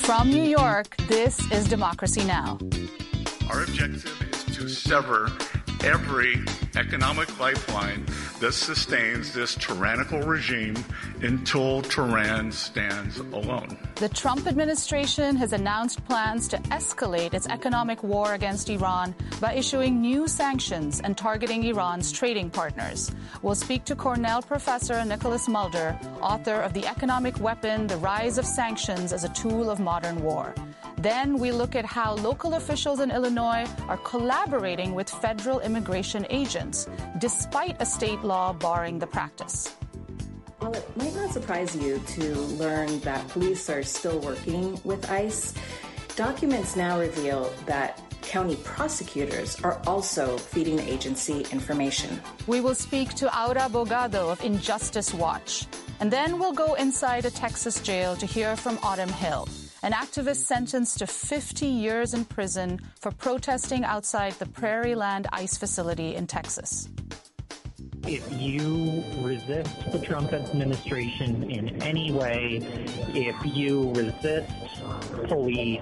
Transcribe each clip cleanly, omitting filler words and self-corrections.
From New York, this is Democracy Now! Our objective is to sever every economic lifeline that sustains this tyrannical regime until Tehran stands alone. The Trump administration has announced plans to escalate its economic war against Iran by issuing new sanctions and targeting Iran's trading partners. We'll speak to Cornell professor Nicholas Mulder, author of The Economic Weapon, The Rise of Sanctions as a Tool of Modern War. Then we look at how local officials in Illinois are collaborating with federal immigration agents, despite a state law barring the practice. Well, it might not surprise you to learn that police are still working with ICE. Documents now reveal that county prosecutors are also feeding the agency information. We will speak to Aura Bogado of Injustice Watch. And then we'll go inside a Texas jail to hear from Autumn Hill, an activist sentenced to 50 years in prison for protesting outside the Prairie Land ICE facility in Texas. If you resist the Trump administration in any way, if you resist police,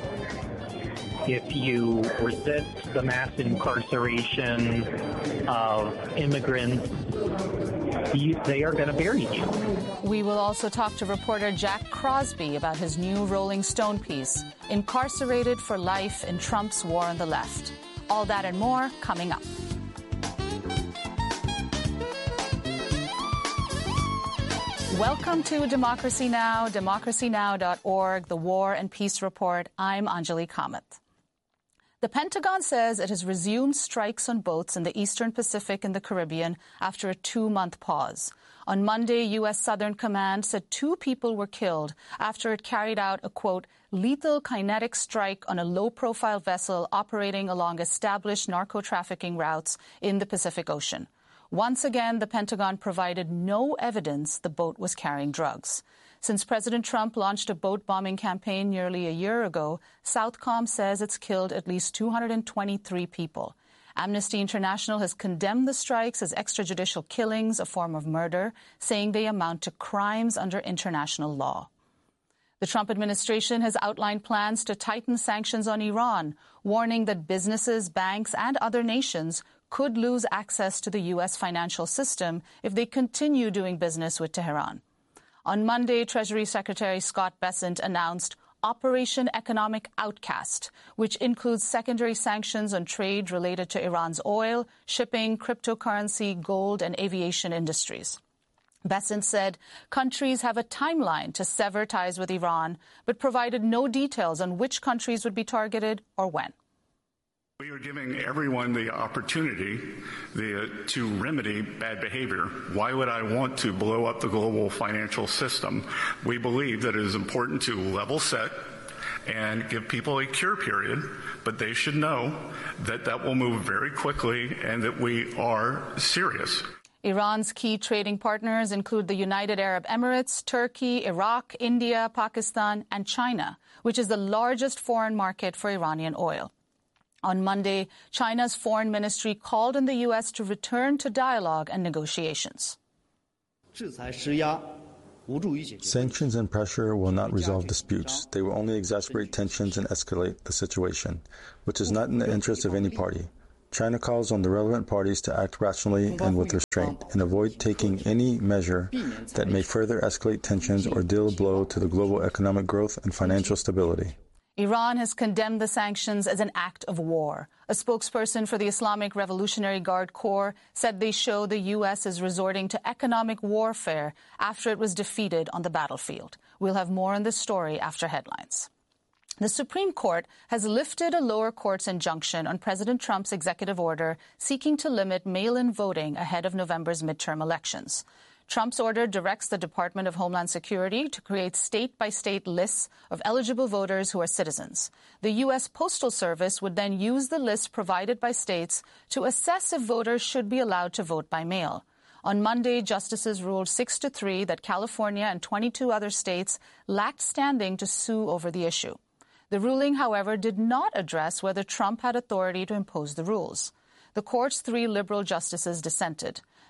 if you resist the mass incarceration of immigrants, they are going to bury you. We will also talk to reporter Jack Crosby about his new Rolling Stone piece, Incarcerated for Life in Trump's War on the Left. All that and more coming up. Welcome to Democracy Now!, democracynow.org, the War and Peace Report. I'm Anjali Kamath. The Pentagon says it has resumed strikes on boats in the Eastern Pacific and the Caribbean after a 2-month pause. On Monday, U.S. Southern Command said 2 people were killed after it carried out a, quote, lethal kinetic strike on a low-profile vessel operating along established narco-trafficking routes in the Pacific Ocean. Once again, the Pentagon provided no evidence the boat was carrying drugs. Since President Trump launched a boat bombing campaign nearly a year ago, Southcom says it's killed at least 223 people. Amnesty International has condemned the strikes as extrajudicial killings, a form of murder, saying they amount to crimes under international law. The Trump administration has outlined plans to tighten sanctions on Iran, warning that businesses, banks, and other nations could lose access to the U.S. financial system if they continue doing business with Tehran. On Monday, Treasury Secretary Scott Bessent announced Operation Economic Outcast, which includes secondary sanctions on trade related to Iran's oil, shipping, cryptocurrency, gold, and aviation industries. Bessent said countries have a timeline to sever ties with Iran, but provided no details on which countries would be targeted or when. We are giving everyone the opportunity to remedy bad behavior. Why would I want to blow up the global financial system? We believe that it is important to level set and give people a cure period, but they should know that that will move very quickly and that we are serious. Iran's key trading partners include the United Arab Emirates, Turkey, Iraq, India, Pakistan, and China, which is the largest foreign market for Iranian oil. On Monday, China's foreign ministry called on the U.S. to return to dialogue and negotiations. Sanctions and pressure will not resolve disputes. They will only exacerbate tensions and escalate the situation, which is not in the interest of any party. China calls on the relevant parties to act rationally and with restraint and avoid taking any measure that may further escalate tensions or deal a blow to the global economic growth and financial stability. Iran has condemned the sanctions as an act of war. A spokesperson for the Islamic Revolutionary Guard Corps said they show the U.S. is resorting to economic warfare after it was defeated on the battlefield. We'll have more on this story after headlines. The Supreme Court has lifted a lower court's injunction on President Trump's executive order seeking to limit mail-in voting ahead of November's midterm elections. Trump's order directs the Department of Homeland Security to create state-by-state lists of eligible voters who are citizens. The U.S. Postal Service would then use the lists provided by states to assess if voters should be allowed to vote by mail. On Monday, justices ruled 6-3 that California and 22 other states lacked standing to sue over the issue. The ruling, however, did not address whether Trump had authority to impose the rules. The court's 3 liberal justices dissented.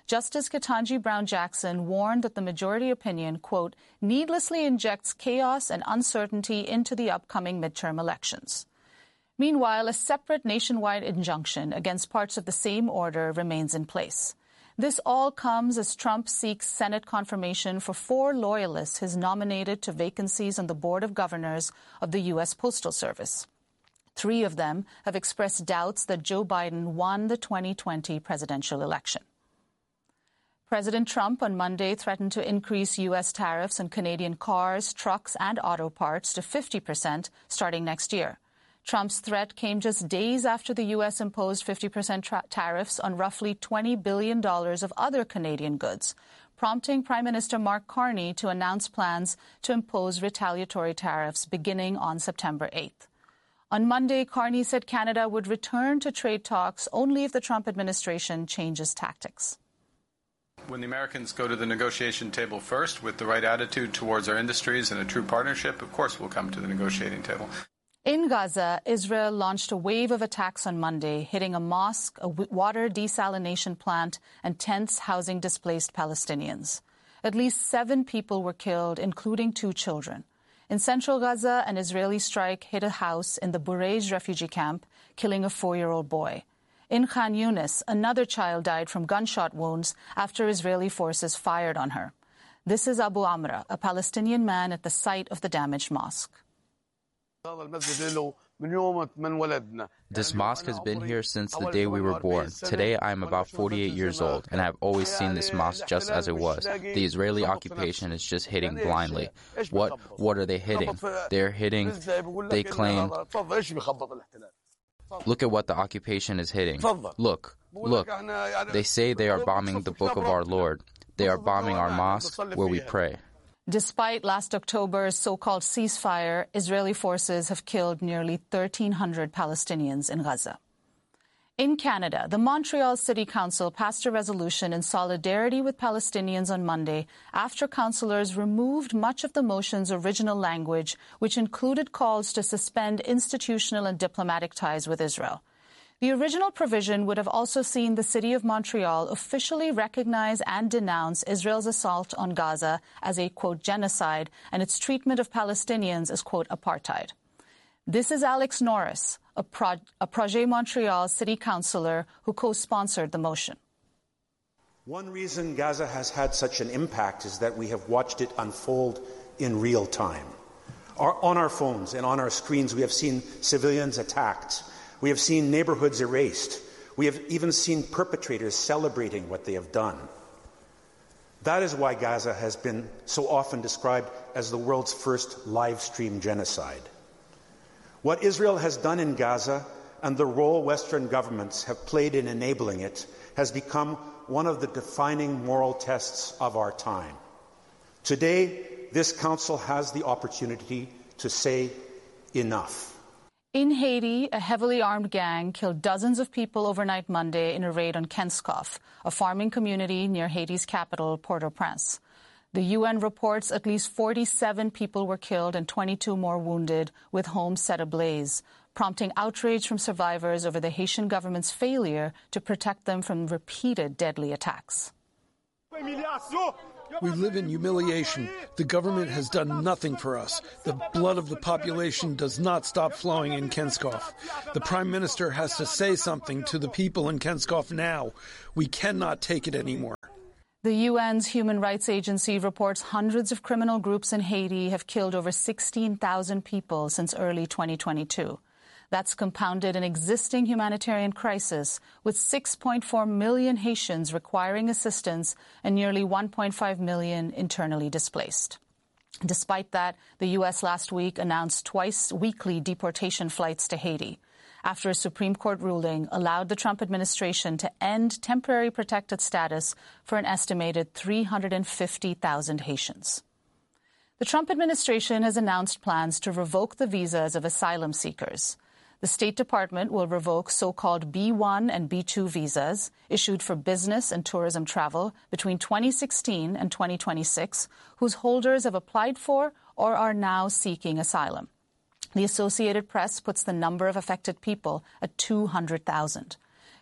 Justice Ketanji Brown Jackson warned that the majority opinion, quote, needlessly injects chaos and uncertainty into the upcoming midterm elections. Meanwhile, a separate nationwide injunction against parts of the same order remains in place. This all comes as Trump seeks Senate confirmation for 4 loyalists he's nominated to vacancies on the Board of Governors of the U.S. Postal Service. 3 of them have expressed doubts that Joe Biden won the 2020 presidential election. President Trump on Monday threatened to increase U.S. tariffs on Canadian cars, trucks, and auto parts to 50% starting next year. Trump's threat came just days after the U.S. imposed 50% tariffs on roughly $20 billion of other Canadian goods, prompting Prime Minister Mark Carney to announce plans to impose retaliatory tariffs beginning on September 8th. On Monday, Carney said Canada would return to trade talks only if the Trump administration changes tactics. When the Americans go to the negotiation table first with the right attitude towards our industries and a true partnership, of course we'll come to the negotiating table. In Gaza, Israel launched a wave of attacks on Monday, hitting a mosque, a water desalination plant, and tents housing displaced Palestinians. At least 7 people were killed, including 2 children. In central Gaza, an Israeli strike hit a house in the Burej refugee camp, killing a 4-year-old boy. In Khan Yunis, another child died from gunshot wounds after Israeli forces fired on her. This is Abu Amra, a Palestinian man at the site of the damaged mosque. This mosque has been here since the day we were born. Today I am about 48 years old, and I have always seen this mosque just as it was. The Israeli occupation is just hitting blindly. What are they hitting? They claim... Look at what the occupation is hitting. Look. They say they are bombing the Book of our Lord. They are bombing our mosque where we pray. Despite last October's so-called ceasefire, Israeli forces have killed nearly 1,300 Palestinians in Gaza. In Canada, the Montreal City Council passed a resolution in solidarity with Palestinians on Monday after councillors removed much of the motion's original language, which included calls to suspend institutional and diplomatic ties with Israel. The original provision would have also seen the City of Montreal officially recognize and denounce Israel's assault on Gaza as a, quote, genocide and its treatment of Palestinians as, quote, apartheid. This is Alex Norris, a Projet Montreal city councillor who co-sponsored the motion. One reason Gaza has had such an impact is that we have watched it unfold in real time. On our phones and on our screens, we have seen civilians attacked. We have seen neighborhoods erased. We have even seen perpetrators celebrating what they have done. That is why Gaza has been so often described as the world's first live-stream genocide. What Israel has done in Gaza and the role Western governments have played in enabling it has become one of the defining moral tests of our time. Today, this Council has the opportunity to say enough. In Haiti, a heavily armed gang killed dozens of people overnight Monday in a raid on Kenskoff, a farming community near Haiti's capital, Port-au-Prince. The UN reports at least 47 people were killed and 22 more wounded, with homes set ablaze, prompting outrage from survivors over the Haitian government's failure to protect them from repeated deadly attacks. We live in humiliation. The government has done nothing for us. The blood of the population does not stop flowing in Kenskoff. The Prime Minister has to say something to the people in Kenskoff now. We cannot take it anymore. The UN's Human Rights Agency reports hundreds of criminal groups in Haiti have killed over 16,000 people since early 2022. That's compounded an existing humanitarian crisis, with 6.4 million Haitians requiring assistance and nearly 1.5 million internally displaced. Despite that, the U.S. last week announced twice-weekly deportation flights to Haiti, after a Supreme Court ruling allowed the Trump administration to end temporary protected status for an estimated 350,000 Haitians. The Trump administration has announced plans to revoke the visas of asylum seekers. The State Department will revoke so-called B-1 and B-2 visas issued for business and tourism travel between 2016 and 2026, whose holders have applied for or are now seeking asylum. The Associated Press puts the number of affected people at 200,000.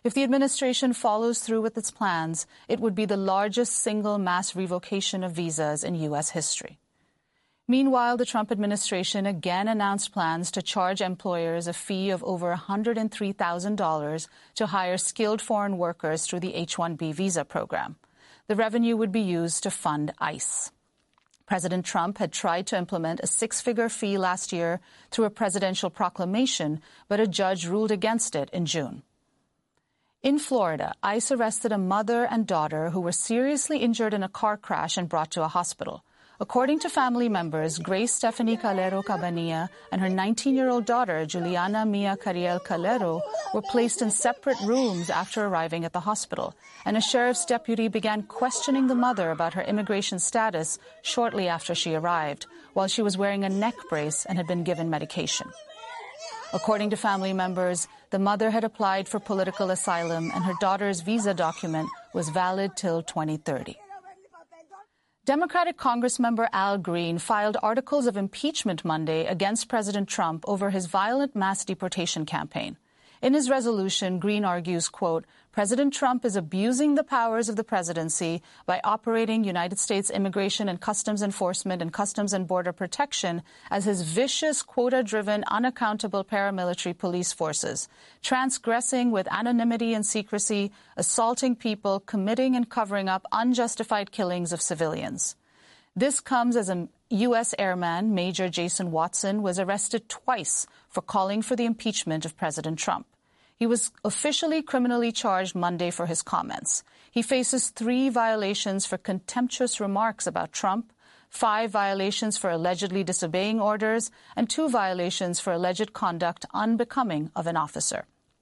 If the administration follows through with its plans, it would be the largest single mass revocation of visas in U.S. history. Meanwhile, the Trump administration again announced plans to charge employers a fee of over $103,000 to hire skilled foreign workers through the H-1B visa program. The revenue would be used to fund ICE. President Trump had tried to implement a six-figure fee last year through a presidential proclamation, but a judge ruled against it in June. In Florida, ICE arrested a mother and daughter who were seriously injured in a car crash and brought to a hospital. According to family members, Grace Stephanie Calero Cabanilla and her 19-year-old daughter, Juliana Mia Cariel Calero, were placed in separate rooms after arriving at the hospital, and a sheriff's deputy began questioning the mother about her immigration status shortly after she arrived, while she was wearing a neck brace and had been given medication. According to family members, the mother had applied for political asylum and her daughter's visa document was valid till 2030. Democratic Congressmember Al Green filed articles of impeachment Monday against President Trump over his violent mass deportation campaign. In his resolution, Green argues, quote, President Trump is abusing the powers of the presidency by operating United States Immigration and Customs Enforcement and Customs and Border Protection as his vicious, quota-driven, unaccountable paramilitary police forces, transgressing with anonymity and secrecy, assaulting people, committing and covering up unjustified killings of civilians. This comes as a U.S. airman, Major Jason Watson, was arrested twice for calling for the impeachment of President Trump. He was officially criminally charged Monday for his comments. He faces 3 violations for contemptuous remarks about Trump, 5 violations for allegedly disobeying orders, and 2 violations for alleged conduct unbecoming of an officer.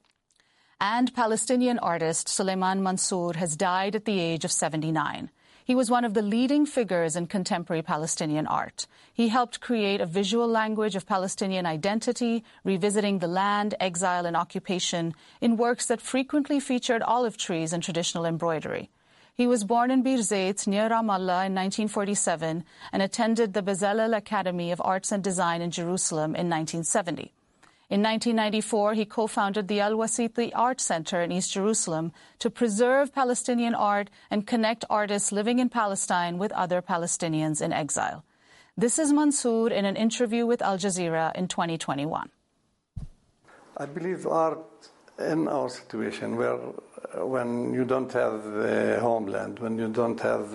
And Palestinian artist Suleiman Mansour has died at the age of 79. He was one of the leading figures in contemporary Palestinian art. He helped create a visual language of Palestinian identity, revisiting the land, exile, and occupation in works that frequently featured olive trees and traditional embroidery. He was born in Birzeit, near Ramallah, in 1947 and attended the Bezalel Academy of Arts and Design in Jerusalem in 1970. In 1994, he co-founded the Al-Wasiti Art Center in East Jerusalem to preserve Palestinian art and connect artists living in Palestine with other Palestinians in exile. This is Mansour in an interview with Al Jazeera in 2021. I believe art in our situation where when you don't have a homeland, when you don't have,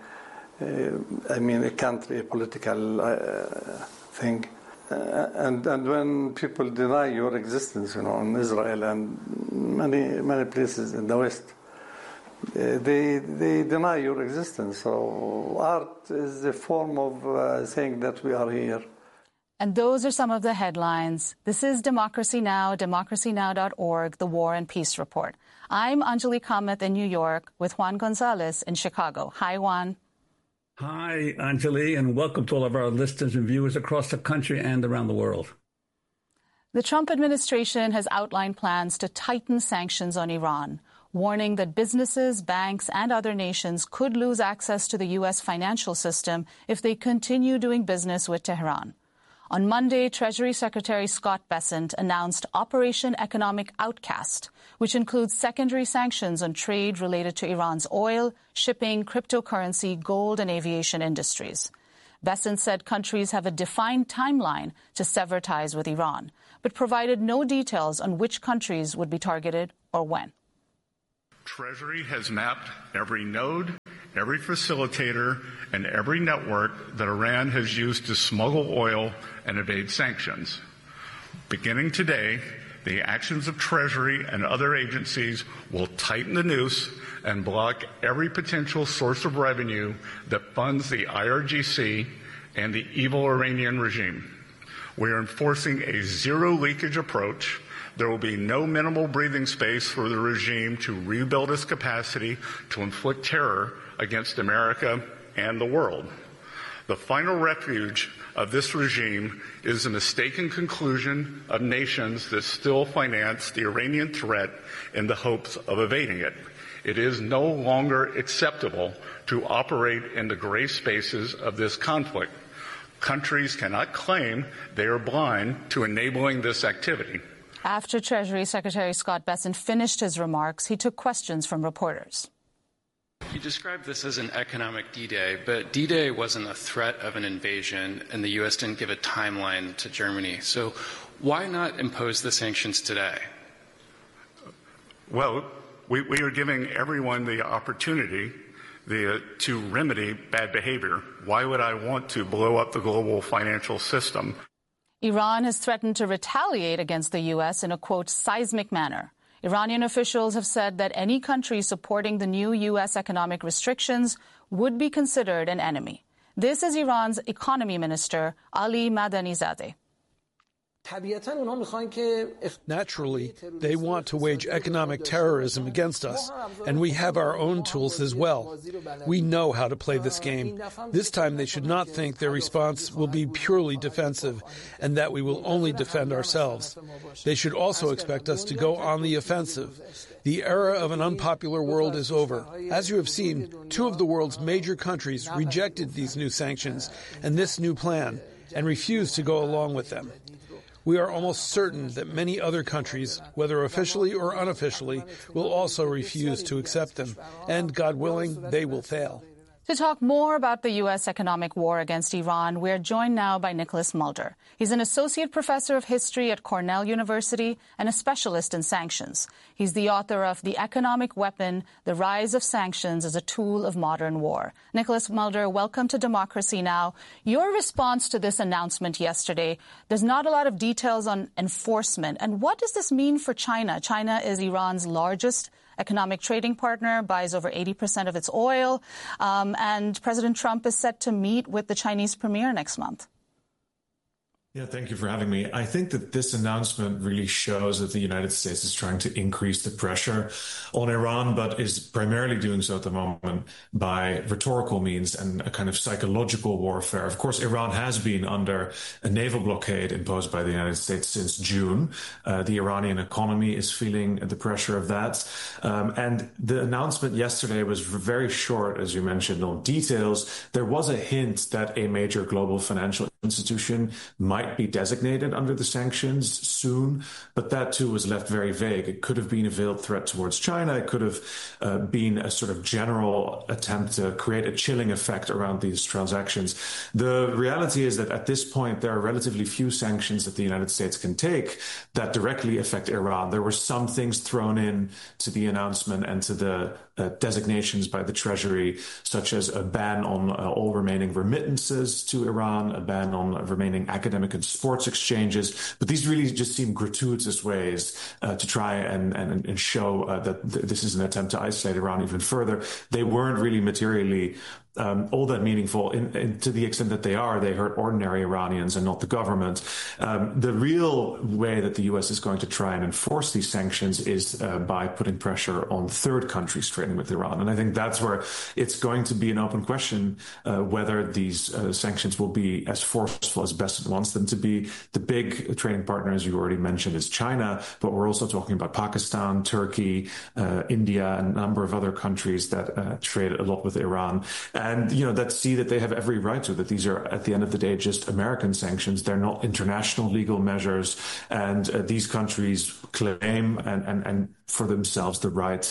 a country, a political thing, and when people deny your existence, in Israel and many places in the West, they deny your existence. So art is a form of saying that we are here. And those are some of the headlines. This is Democracy Now!, democracynow.org, The War and Peace Report. I'm Anjali Kamath in New York with Juan Gonzalez in Chicago. Hi, Juan. Hi, Anjali, and welcome to all of our listeners and viewers across the country and around the world. The Trump administration has outlined plans to tighten sanctions on Iran, warning that businesses, banks, and other nations could lose access to the U.S. financial system if they continue doing business with Tehran. On Monday, Treasury Secretary Scott Bessent announced Operation Economic Outcast, which includes secondary sanctions on trade related to Iran's oil, shipping, cryptocurrency, gold, and aviation industries. Bessent said countries have a defined timeline to sever ties with Iran, but provided no details on which countries would be targeted or when. Treasury has mapped every node, every facilitator, and every network that Iran has used to smuggle oil and evade sanctions. Beginning today, the actions of Treasury and other agencies will tighten the noose and block every potential source of revenue that funds the IRGC and the evil Iranian regime. We are enforcing a zero-leakage approach. There will be no minimal breathing space for the regime to rebuild its capacity to inflict terror against America and the world. The final refuge of this regime is the mistaken conclusion of nations that still finance the Iranian threat in the hopes of evading it. It is no longer acceptable to operate in the gray spaces of this conflict. Countries cannot claim they are blind to enabling this activity. After Treasury Secretary Scott Bessent finished his remarks, he took questions from reporters. You described this as an economic D-Day, but D-Day wasn't a threat of an invasion, and the U.S. didn't give a timeline to Germany. So why not impose the sanctions today? Well, we are giving everyone the opportunity to remedy bad behavior. Why would I want to blow up the global financial system? Iran has threatened to retaliate against the U.S. in a, quote, seismic manner. Iranian officials have said that any country supporting the new U.S. economic restrictions would be considered an enemy. This is Iran's economy minister, Ali Madanizadeh. Naturally, they want to wage economic terrorism against us, and we have our own tools as well. We know how to play this game. This time they should not think their response will be purely defensive and that we will only defend ourselves. They should also expect us to go on the offensive. The era of an unpopular world is over. As you have seen, 2 of the world's major countries rejected these new sanctions and this new plan and refused to go along with them. We are almost certain that many other countries, whether officially or unofficially, will also refuse to accept them. And, God willing, they will fail. To talk more about the U.S. economic war against Iran, we are joined now by Nicholas Mulder. He's an associate professor of history at Cornell University and a specialist in sanctions. He's the author of The Economic Weapon, The Rise of Sanctions as a Tool of Modern War. Nicholas Mulder, welcome to Democracy Now! Your response to this announcement yesterday, there's not a lot of details on enforcement. And what does this mean for China? China is Iran's largest economic trading partner, buys over 80% of its oil, and President Trump is set to meet with the Chinese premier next month. Yeah, thank you for having me. I think that this announcement really shows that the United States is trying to increase the pressure on Iran, but is primarily doing so at the moment by rhetorical means and a kind of psychological warfare. Of course, Iran has been under a naval blockade imposed by the United States since June. The Iranian economy is feeling the pressure of that. And the announcement yesterday was very short, as you mentioned, on details. There was a hint that a major global financial institution might be designated under the sanctions soon, but that too was left very vague. It could have been a veiled threat towards China. It could have been a sort of general attempt to create a chilling effect around these transactions. The reality is that at this point, there are relatively few sanctions that the United States can take that directly affect Iran. There were some things thrown in to the announcement and to the designations by the Treasury, such as a ban on all remaining remittances to Iran, a ban on remaining academic and sports exchanges. But these really just seem gratuitous ways to try and show that this is an attempt to isolate Iran even further. They weren't really materially all that meaningful to the extent that they hurt ordinary Iranians and not the government. The real way that the U.S. is going to try and enforce these sanctions is by putting pressure on third countries trading with Iran. And I think that's where it's going to be an open question whether these sanctions will be as forceful as Bessent wants them to be. The big trading partner, as you already mentioned, is China, but we're also talking about Pakistan, Turkey, India, and a number of other countries that trade a lot with Iran. And, that see that they have every right to, that these are, at the end of the day, just American sanctions. They're not international legal measures. And these countries claim and for themselves the right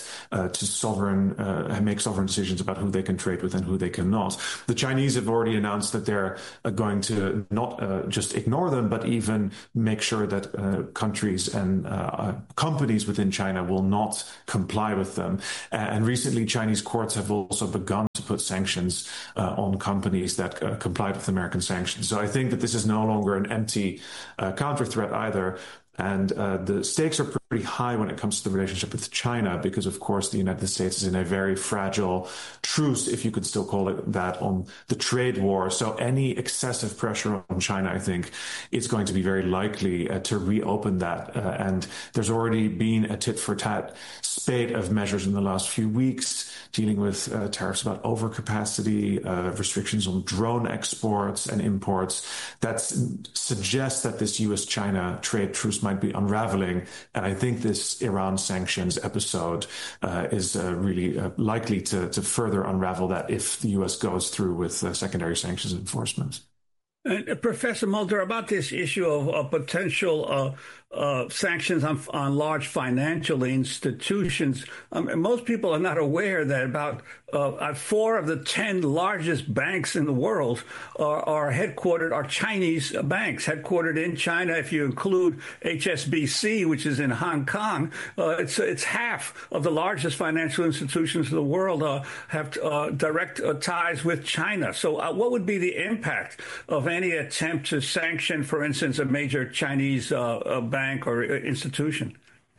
to make sovereign decisions about who they can trade with and who they cannot. The Chinese have already announced that they're going to not just ignore them, but even make sure that countries and companies within China will not comply with them. And recently, Chinese courts have also begun to put sanctions on companies that complied with American sanctions. So I think that this is no longer an empty counter threat either. And the stakes are pretty high when it comes to the relationship with China because, of course, the United States is in a very fragile truce, if you could still call it that, on the trade war. So any excessive pressure on China, I think, is going to be very likely to reopen that. And there's already been a tit-for-tat spate of measures in the last few weeks dealing with tariffs about overcapacity, restrictions on drone exports and imports that suggest that this U.S.-China trade truce might be unraveling. And I think this Iran sanctions episode is really likely to further unravel that if the U.S. goes through with secondary sanctions enforcement. And Professor Mulder, about this issue of potential sanctions on large financial institutions, most people are not aware that about 4 of the 10 largest banks in the world are Chinese banks, headquartered in China. If you include HSBC, which is in Hong Kong, it's half of the largest financial institutions in the world have direct ties with China. So what would be the impact of any attempt to sanction, for instance, a major Chinese bank or institution?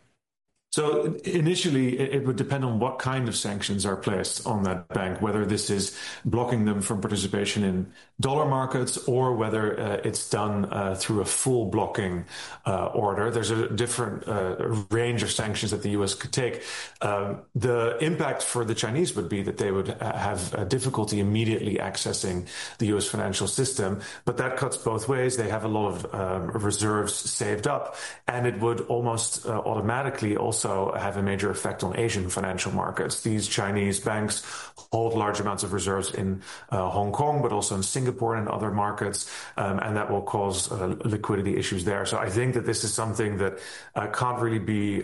So initially, it would depend on what kind of sanctions are placed on that bank, whether this is blocking them from participation in dollar markets or whether it's done through a full blocking order. There's a different range of sanctions that the U.S. could take. The impact for the Chinese would be that they would have difficulty immediately accessing the U.S. financial system, but that cuts both ways. They have a lot of reserves saved up, and it would almost automatically also have a major effect on Asian financial markets. These Chinese banks hold large amounts of reserves in Hong Kong, but also in Singapore and other markets, and that will cause liquidity issues there. So I think that this is something that can't really be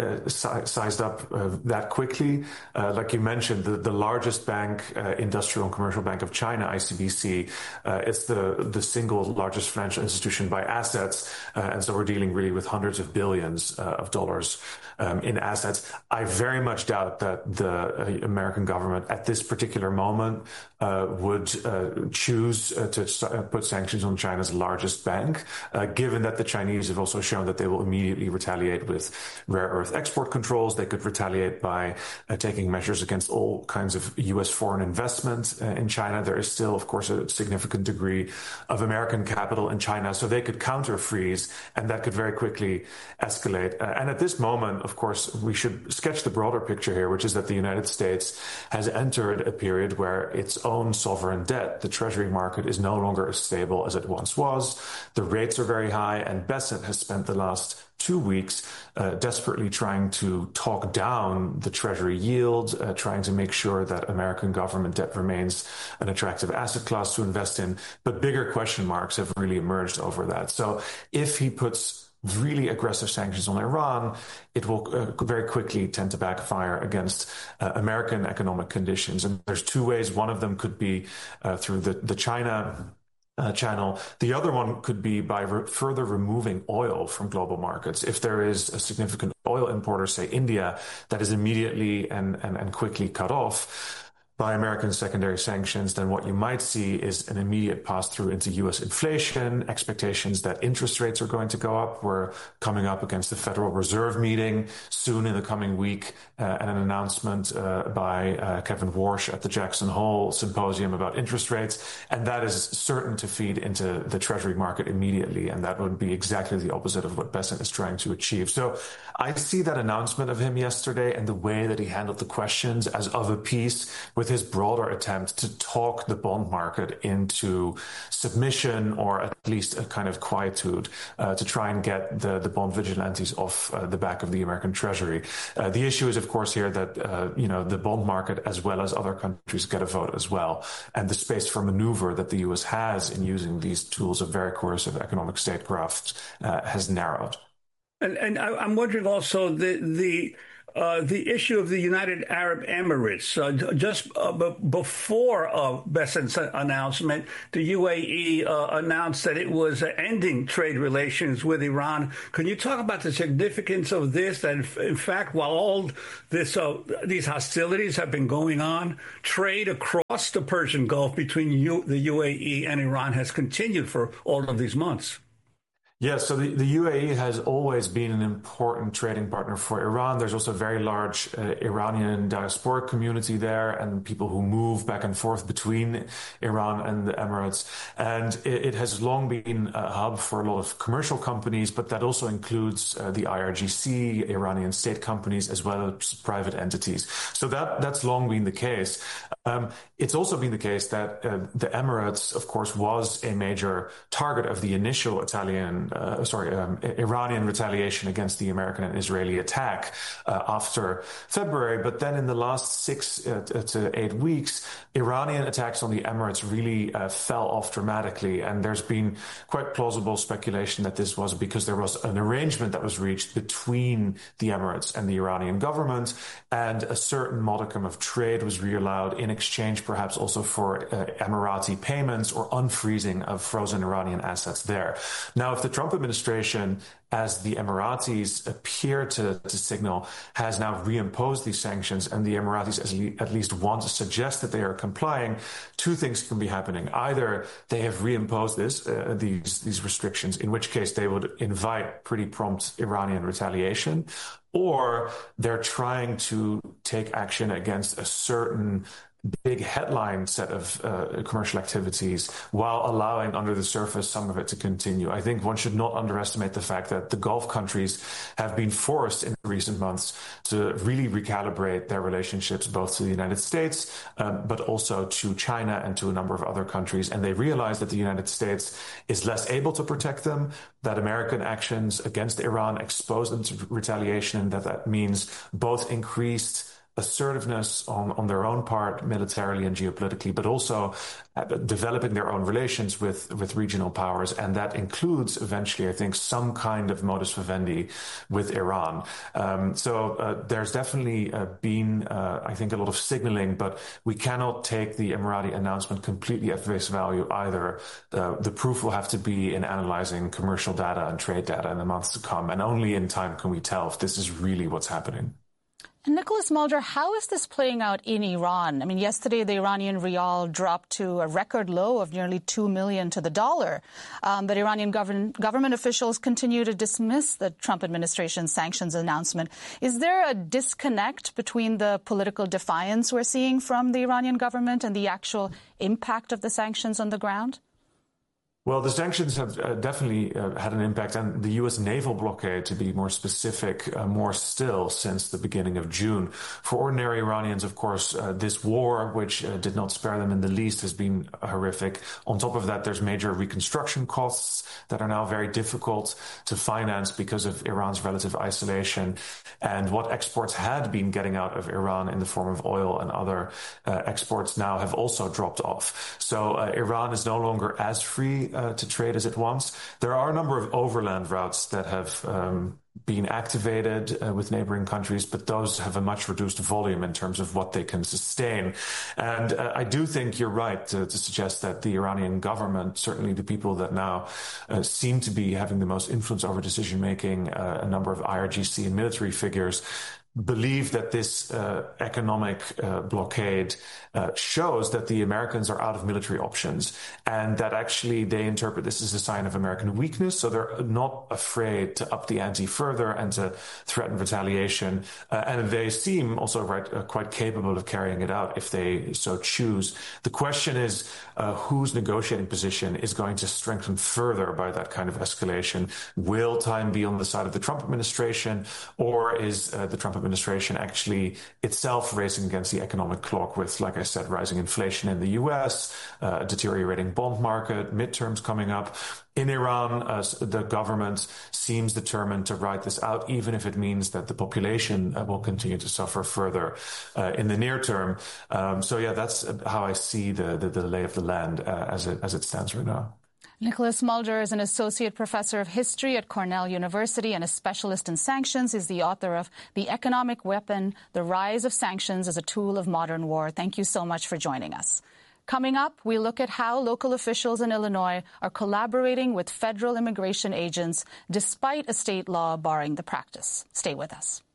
sized up that quickly. Like you mentioned, the largest bank, Industrial and Commercial Bank of China, ICBC, it's the single largest financial institution by assets, and so we're dealing really with hundreds of billions of dollars in assets. I very much doubt that the American government at this particular moment would choose to put sanctions on China's largest bank, given that the Chinese have also shown that they will immediately retaliate with rare earth export controls. They could retaliate by taking measures against all kinds of U.S. foreign investment in China. There is still, of course, a significant degree of American capital in China, so they could counter-freeze, and that could very quickly escalate. And at this moment, of course, we should sketch the broader picture here, which is that the United States has entered a period where its own sovereign debt, the treasury market, is no longer as stable as it once was. The rates are very high, and Bessent has spent the last 2 weeks desperately trying to talk down the treasury yield, trying to make sure that American government debt remains an attractive asset class to invest in. But bigger question marks have really emerged over that. So if he puts really aggressive sanctions on Iran, it will very quickly tend to backfire against American economic conditions. And there's 2 ways. One of them could be through the China channel. The other one could be by further removing oil from global markets. If there is a significant oil importer, say India, that is immediately and quickly cut off by American secondary sanctions, then what you might see is an immediate pass-through into U.S. inflation, expectations that interest rates are going to go up. We're coming up against the Federal Reserve meeting soon in the coming week, and an announcement by Kevin Warsh at the Jackson Hole Symposium about interest rates, and that is certain to feed into the Treasury market immediately, and that would be exactly the opposite of what Bessent is trying to achieve. So I see that announcement of him yesterday and the way that he handled the questions as of a piece with his broader attempt to talk the bond market into submission, or at least a kind of quietude, to try and get the bond vigilantes off the back of the American Treasury. The issue is, of course, here that the bond market, as well as other countries, get a vote as well, and the space for maneuver that the U.S. has in using these tools of very coercive economic statecraft has narrowed. And I'm wondering also the issue of the United Arab Emirates. Just before Bessent's announcement, the UAE announced that it was ending trade relations with Iran. Can you talk about the significance of this? That in fact, while all these hostilities have been going on, trade across the Persian Gulf between the UAE and Iran has continued for all of these months. Yes, so the UAE has always been an important trading partner for Iran. There's also a very large Iranian diasporic community there, and people who move back and forth between Iran and the Emirates. And it has long been a hub for a lot of commercial companies, but that also includes the IRGC, Iranian state companies, as well as private entities. So that's long been the case. It's also been the case that the Emirates, of course, was a major target of the initial Italian Iranian retaliation against the American and Israeli attack after February. But then in the last 6 to 8 weeks, Iranian attacks on the Emirates really fell off dramatically. And there's been quite plausible speculation that this was because there was an arrangement that was reached between the Emirates and the Iranian government, and a certain modicum of trade was reallowed in exchange perhaps also for Emirati payments or unfreezing of frozen Iranian assets there. Now, if the Trump administration, as the Emiratis appear to signal, has now reimposed these sanctions, and the Emiratis at least want to suggest that they are complying, two things can be happening. Either they have reimposed these restrictions, in which case they would invite pretty prompt Iranian retaliation, or they're trying to take action against a certain big headline set of commercial activities while allowing under the surface some of it to continue. I think one should not underestimate the fact that the Gulf countries have been forced in recent months to really recalibrate their relationships both to the United States but also to China and to a number of other countries. And they realize that the United States is less able to protect them, that American actions against Iran expose them to retaliation, and that means both increased assertiveness on their own part, militarily and geopolitically, but also developing their own relations with regional powers. And that includes eventually, I think, some kind of modus vivendi with Iran. So there's definitely been, I think, a lot of signaling, but we cannot take the Emirati announcement completely at face value either. The proof will have to be in analyzing commercial data and trade data in the months to come. And only in time can we tell if this is really what's happening. And Nicholas Mulder, how is this playing out in Iran? I mean, yesterday the Iranian rial dropped to a record low of nearly 2 million to the dollar. But Iranian government officials continue to dismiss the Trump administration's sanctions announcement. Is there a disconnect between the political defiance we're seeing from the Iranian government and the actual impact of the sanctions on the ground? Well, the sanctions have definitely had an impact, and the U.S. naval blockade, to be more specific, more still since the beginning of June. For ordinary Iranians, of course, this war, which did not spare them in the least, has been horrific. On top of that, there's major reconstruction costs that are now very difficult to finance because of Iran's relative isolation. And what exports had been getting out of Iran in the form of oil and other exports now have also dropped off. So Iran is no longer as free to trade as it once. There are a number of overland routes that have been activated with neighboring countries, but those have a much reduced volume in terms of what they can sustain. And I do think you're right to suggest that the Iranian government, certainly the people that now seem to be having the most influence over decision-making, a number of IRGC and military figures, believe that this economic blockade shows that the Americans are out of military options, and that actually they interpret this as a sign of American weakness. So they're not afraid to up the ante further and to threaten retaliation. And they seem also quite capable of carrying it out if they so choose. The question is whose negotiating position is going to strengthen further by that kind of escalation. Will time be on the side of the Trump administration, or is the Trump administration actually itself racing against the economic clock with, like I said, rising inflation in the U.S., a deteriorating bond market, midterms coming up? In Iran, the government seems determined to ride this out, even if it means that the population will continue to suffer further in the near term. So, yeah, that's how I see the lay of the land as it stands right now. Nicholas Mulder is an associate professor of history at Cornell University and a specialist in sanctions. He's the author of The Economic Weapon, The Rise of Sanctions as a Tool of Modern War. Thank you so much for joining us. Coming up, we look at how local officials in Illinois are collaborating with federal immigration agents despite a state law barring the practice. Stay with us.